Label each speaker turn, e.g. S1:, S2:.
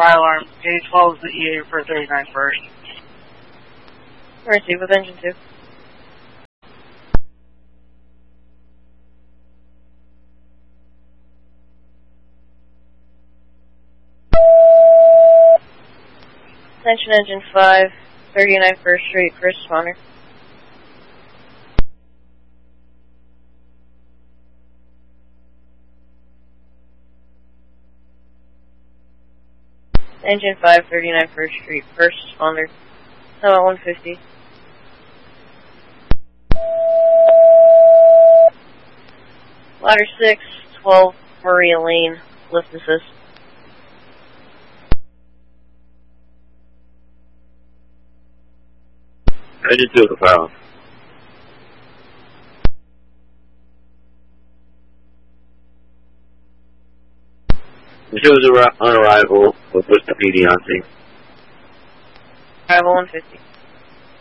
S1: fire alarm. K-12 is the EA for 39 first.
S2: Receive with engine 2. Attention engine 5, 39 First Street, first responder. Engine 5, 39 First Street, first responder. About 150. Ladder 6, 12 Maria Lane, lift assist.
S3: Engine 2 to fire off. The ship is on arrival with West PD on scene.
S2: Arrival 150.